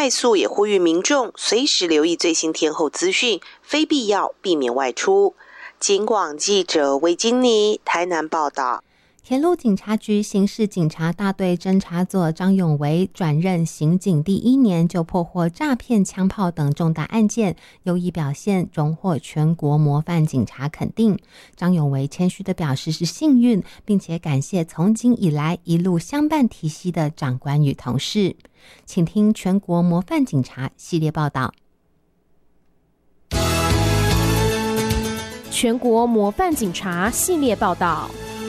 快速也呼吁民众随时留意最新天候资讯，非必要避免外出。警广记者魏金妮台南报道。 铁路警察局刑事警察大队侦查佐张永维转任刑警第1年就破获诈骗、枪炮等重大案件，优异表现，荣获全国模范警察肯定。张永维谦虚地表示是幸运，并且感谢从警以来一路相伴提携的长官与同事。请听全国模范警察系列报道。 全国模范警察系列报道。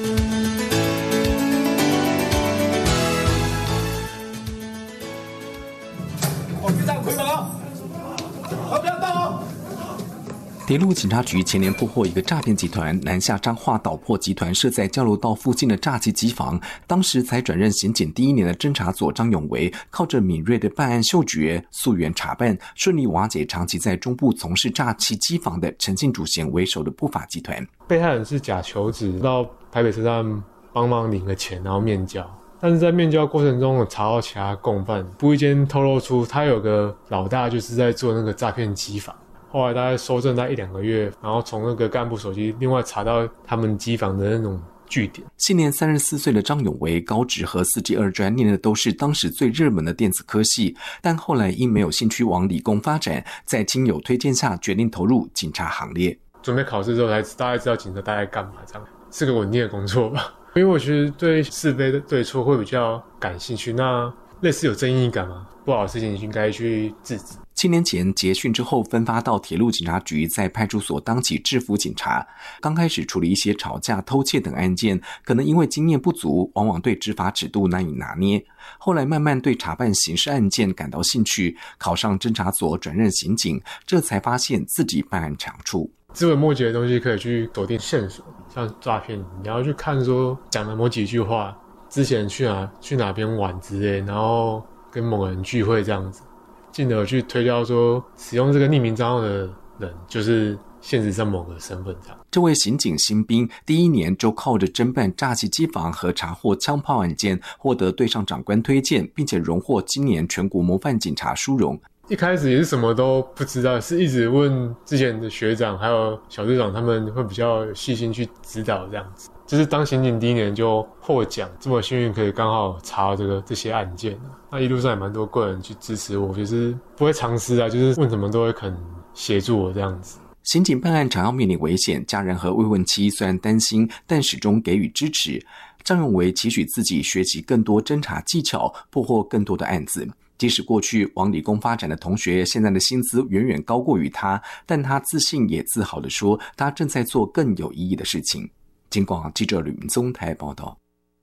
铁路警察局前年破获一个诈骗集团，南下彰化捣破集团设在交流道附近的诈欺机房。当时才转任刑警第1年的侦查佐张永维，靠着敏锐的办案嗅觉，溯源查办，顺利瓦解长期在中部从事诈欺机房的陈姓主嫌为首的不法集团。 被害人是假求职，到台北车站帮忙领个钱，然后面交。但是在面交过程中，有查到其他共犯，无意间透露出他有个老大就是在做那个诈骗机房。后来大概搜证在1-2个月，然后从那个干部手机另外查到他们机房的那种据点。 现年34岁的张永维，高职和4技2专念的都是当时最热门的电子科系，但后来因没有兴趣往理工发展，在亲友推荐下决定投入警察行列。 准备考试之后才大概知道警察大概干嘛，这样是个稳定的工作吧。因为我其实对是非的对错会比较感兴趣，那类似有正义感嘛，不好的事情应该去制止。 7年前结训之后分发到铁路警察局，在派出所当起制服警察。刚开始处理一些吵架、偷窃等案件，可能因为经验不足，往往对执法尺度难以拿捏。后来慢慢对查办刑事案件感到兴趣，考上侦查所转任刑警，这才发现自己办案长处。 枝微末节的东西可以去锁定线索，像诈骗，你要去看说讲了某几句话，之前去哪边玩之类，然后跟某个人聚会这样子。进而去推掉说使用这个匿名账号的人就是现实上某个身份这样。 这位刑警新兵第1年就靠着侦办诈欺机房和查获枪炮案件，获得队上长官推荐，并且荣获今年全国模范警察殊荣。 一开始也是什么都不知道，是一直问之前的学长还有小队长，他们会比较细心去指导这样子。就是当刑警第1年就获奖，这么幸运可以刚好查到这些案件，那一路上也蛮多贵人去支持我，就是不会藏私啊，就是问什么都会肯协助我这样子。 刑警办案常要面临危险，家人和未婚妻虽然担心，但始终给予支持。张永维期许自己学习更多侦查技巧，破获更多的案子。即使过去往理工发展的同学现在的薪资远远高过于他，但他自信也自豪地说，他正在做更有意义的事情。警广记者吕明宗台报道。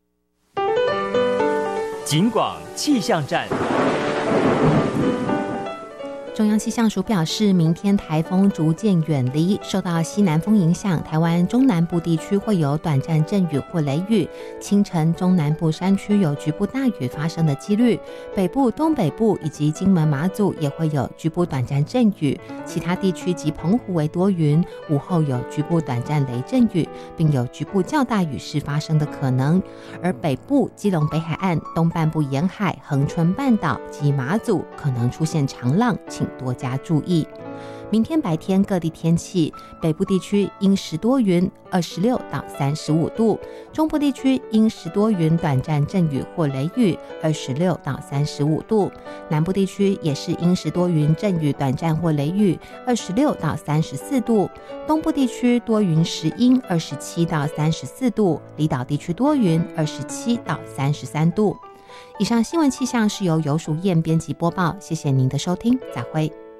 警广气象站。 中央气象署表示，明天台风逐渐远离，受到西南风影响，台湾中南部地区会有短暂阵雨或雷雨，清晨中南部山区有局部大雨发生的几率，北部、东北部以及金门、马祖也会有局部短暂阵雨，其他地区及澎湖为多云，午后有局部短暂雷阵雨，并有局部较大雨势发生的可能。而北部、基隆北海岸、东半部沿海、恒春半岛及马祖可能出现长浪，请多加注意。明天白天各地天气，北部地区阴时多云，26到35度；中部地区阴时多云，短暂阵雨或雷雨，26到35度；南部地区也是阴时多云，阵雨短暂或雷雨，26到34度；东部地区多云时阴，27到34度；离岛地区多云，27到33度。以上新闻气象是由游淑燕编辑播报，谢谢您的收听，再会。